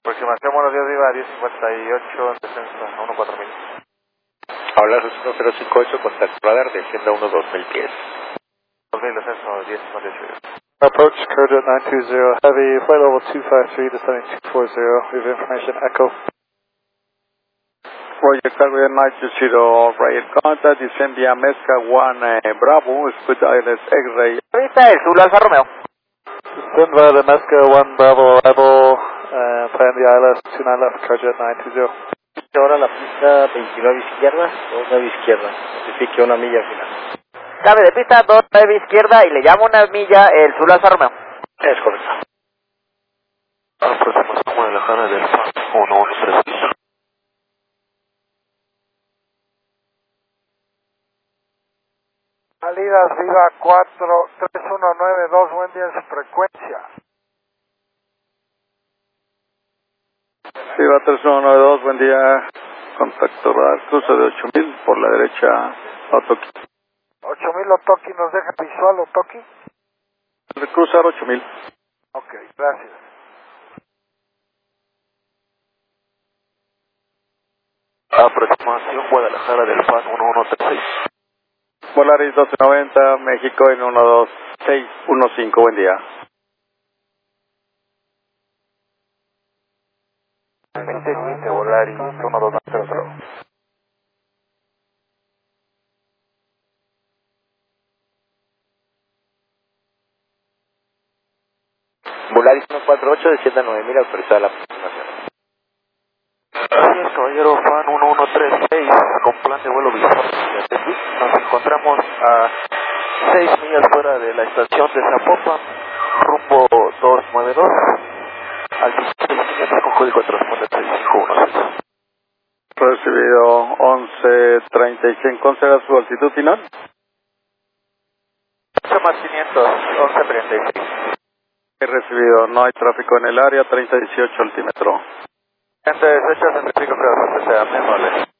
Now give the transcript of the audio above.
Aproximación, buenos días, Viva, 1058, en descenso, a 14000. Habla 1058, contacto radar, descienda 12010. 2000, descenso, 1058. Approach Courgette 920, heavy, flight level 253, descending 240, we have information, echo. Roger, Courgette 920, right contact, descend via Mezca 1 Bravo, speed ILS X-ray. Vista el Zulu Alfa Romeo. Descend via the Mezca 1 Bravo arrival, plan the ILS 29 left, Courgette 920. Ahora la pista 29 izquierda, 29 izquierda, notifique una milla final. Cambio de pista 29 izquierda y le llamo una milla el Zulu Alfa Romeo. Es correcto. Aproximación, Guadalajara del FAN 113. Salidas Viva 43192, buen día en su frecuencia. Viva 3192, buen día, contacto radar, cruce de 8000 por la derecha, Otoki. 8000 Otoki, nos deja visual Otoki. Cruzar 8000. Ok, gracias. Aproximación, Guadalajara del FAN 1136. Volaris 1290, México en 12615, buen día. Teniente Volaris 1200. Volaris 148, descienda 9000, autorizada la aproximación. Así es, caballero, FAN 1136, con plan de vuelo visual. Nos encontramos a 6 millas fuera de la estación de Zapopan, rumbo 292, altitud de 500 con código de transporte 3516. Recibido 1135, ¿cuál será su altitud final? 11 más 500, 1136. He recibido, no hay tráfico en el área, 3018 altímetro. Entonces, hechas en el pico, pero sea, me vale.